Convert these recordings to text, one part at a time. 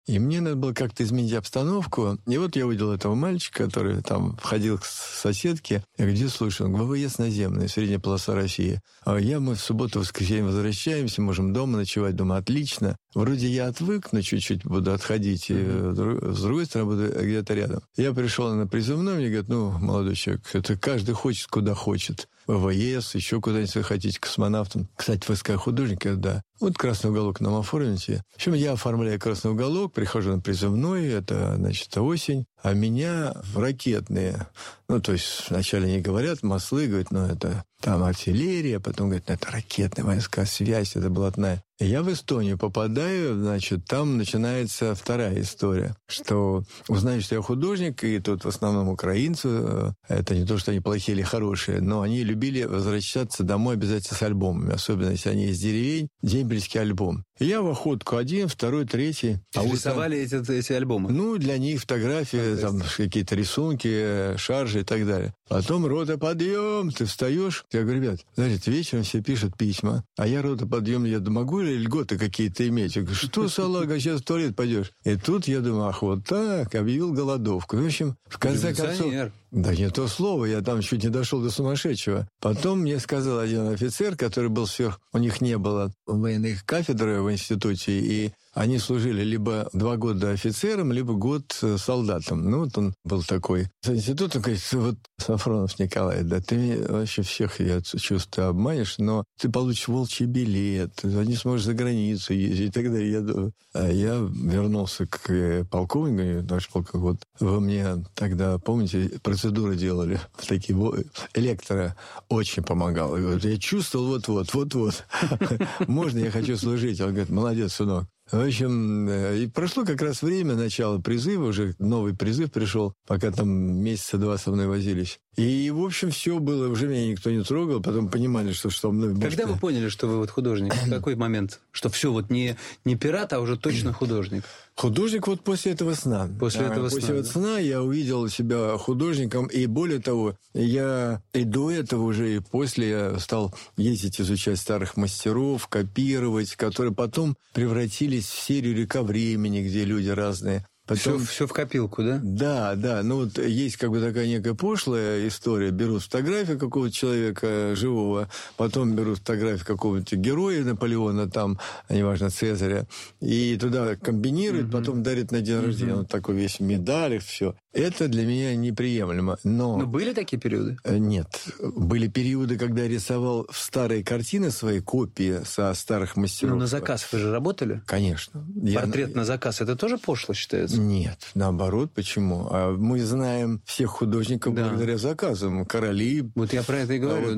И мне надо было как-то изменить обстановку. И вот я увидел этого мальчика, который там входил к соседке. Я говорю, где слушай? Он говорит, ВВС наземная, средняя полоса России. А мы в субботу-воскресенье возвращаемся, можем дома ночевать. Думаю, отлично. Вроде я отвык, но чуть-чуть буду отходить. И с другой стороны, буду где-то рядом. Я пришел на призывной, мне говорят, молодой человек, это каждый хочет, куда хочет. ВВС, еще куда-нибудь вы хотите, космонавтом. Кстати, вы сказали, художник, да. Вот красный уголок нам оформите. В общем, я оформляю красный уголок, прихожу на призывной, это, значит, осень, а меня ракетные. То есть вначале они говорят, маслы, говорят, это там артиллерия, потом говорят, это ракетные войска, связь, это блатная. И я в Эстонию попадаю, значит, там начинается вторая история, что узнаю, что я художник, и тут в основном украинцы, это не то, что они плохие или хорошие, но они любили возвращаться домой обязательно с альбомами, особенно если они из деревень, дембельский альбом. И я в охотку 1, 2, 3. Рисовали эти альбомы? Для них фотографии, там какие-то рисунки, шаржи и так далее. Потом рота подъем, ты встаешь. Я говорю, ребят, знаете, вечером все пишут письма, а я рота подъем, я думаю, могу ли льготы какие-то иметь? Я говорю, что, салага, сейчас в туалет пойдешь? И тут я думаю, вот так, объявил голодовку. В общем, в конце концов... Да не то слово, я там чуть не дошел до сумасшедшего. Потом мне сказал один офицер, который был у них не было военных кафедры в институте, и они служили либо 2 года офицером, либо год солдатом. Вот он был такой. С института, говорит, вот Сафронов Николай, да ты вообще всех, я чувствую, обманешь, но ты получишь волчий билет, ты не сможешь за границу ездить и так далее. Я вернулся к полковнику, наш полковник, вот вы мне тогда, помните, процедуры делали, такие, электро очень помогал. Я чувствовал вот-вот. Можно, я хочу служить? Он говорит, молодец, сынок. В общем, и прошло как раз время начала призыва, уже новый призыв пришел, пока там месяца 2 со мной возились. И, в общем, все было, уже меня никто не трогал, потом понимали, что мной... Когда вы поняли, что вы художник? В какой момент? Что все не пират, а уже точно художник? Художник после этого сна. После этого сна я увидел себя художником, и более того, я и до этого уже, и после я стал ездить, изучать старых мастеров, копировать, которые потом превратились в серию «Река времени», где люди разные. Потом... Все в копилку, да? Да. Есть такая некая пошлая история. Берут фотографию какого-то человека живого, потом берут фотографию какого-то героя Наполеона, там, неважно, Цезаря, и туда комбинируют, потом дарят на день рождения. Такой весь в медалях, все. Это для меня неприемлемо. Но были такие периоды? Нет. Были периоды, когда я рисовал в старые картины свои копии со старых мастеров. На заказ вы же работали? Конечно. Портрет на заказ, это тоже пошло считается? Нет, наоборот, почему? Мы знаем всех художников благодаря заказам. Короли. Вот я про это и говорю,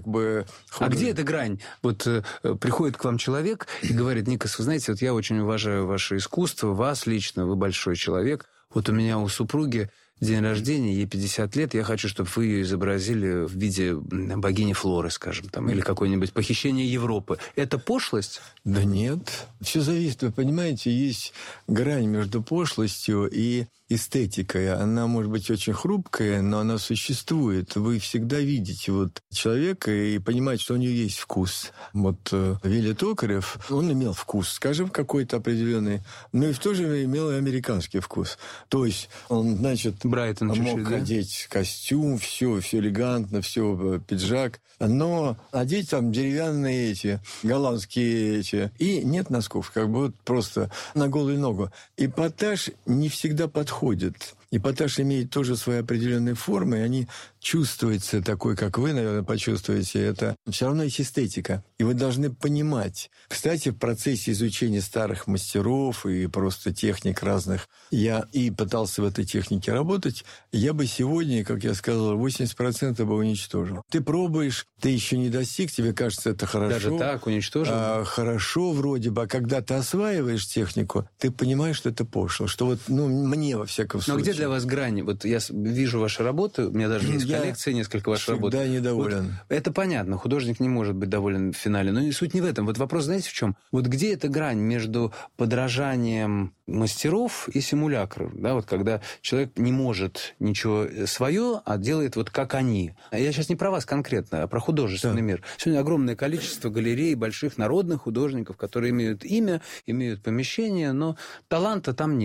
А где эта грань? Приходит к вам человек и говорит, Никос, вы знаете, я очень уважаю ваше искусство, вас лично, вы большой человек. У меня у супруги день рождения, ей 50 лет, я хочу, чтобы вы ее изобразили в виде богини Флоры, скажем, или какое-нибудь похищение Европы. Это пошлость? Да нет. Все зависит, вы понимаете, есть грань между пошлостью и эстетикой. Она может быть очень хрупкая, но она существует. Вы всегда видите человека и понимаете, что у него есть вкус. Вилли Токарев, он имел вкус, скажем, какой-то определенный, но и в то же время имел и американский вкус. То есть он, Брайтон мог одеть костюм, все элегантно, все пиджак, но одеть там деревянные голландские и нет носков, просто на голую ногу. Эпатаж не всегда подходит. Эпатаж имеет тоже свои определенные формы, и они чувствуются такой, как вы, наверное, почувствуете. Это все равно есть эстетика. И вы должны понимать. Кстати, в процессе изучения старых мастеров и просто техник разных, я и пытался в этой технике работать, я бы сегодня, как я сказал, 80% бы уничтожил. Ты пробуешь, ты еще не достиг, тебе кажется, это хорошо. Даже так уничтожил? Хорошо вроде бы, а когда ты осваиваешь технику, ты понимаешь, что это пошло. Что мне, во всяком случае. Но где для вас грани? Я вижу ваши работы, у меня даже есть коллекция, несколько ваших работ. Я всегда недоволен. Это понятно, художник не может быть доволен финале. Но суть не в этом. Вот вопрос, знаете, в чем? Вот где эта грань между подражанием мастеров и симулякров? Да, вот когда человек не может ничего свое, а делает вот как они. Я сейчас не про вас конкретно, а про художественный мир. Сегодня огромное количество галерей, больших народных художников, которые имеют имя, имеют помещение, но таланта там нет.